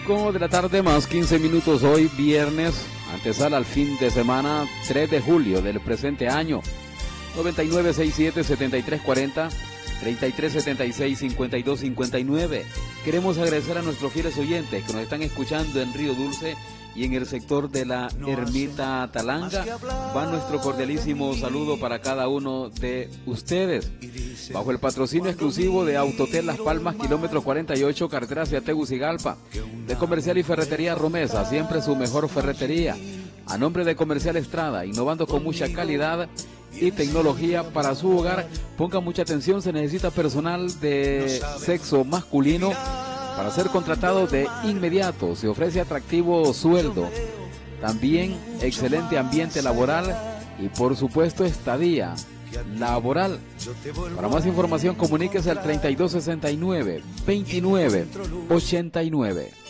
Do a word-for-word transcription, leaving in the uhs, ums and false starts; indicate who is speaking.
Speaker 1: cinco de la tarde más quince minutos hoy viernes, antesala al fin de semana tres de julio del presente año. Noventa y nueve, sesenta y siete, setenta y tres cuarenta, treinta y tres setenta y seis, cincuenta y dos cincuenta y nueve. Queremos agradecer a nuestros fieles oyentes que nos están escuchando en Río Dulce y en el sector de la Ermita Talanga. Va nuestro cordialísimo saludo para cada uno de ustedes. Bajo el patrocinio exclusivo de Autotel Las Palmas, kilómetro cuarenta y ocho, carretera hacia Tegucigalpa. De Comercial y Ferretería Romesa, siempre su mejor ferretería. A nombre de Comercial Estrada, innovando con mucha calidad y tecnología para su hogar. Ponga mucha atención, se necesita personal de sexo masculino para ser contratado de inmediato. Se ofrece atractivo sueldo, también excelente ambiente laboral y por supuesto estadía laboral. Para más información comuníquese al treinta y dos sesenta y nueve, veintinueve ochenta y nueve.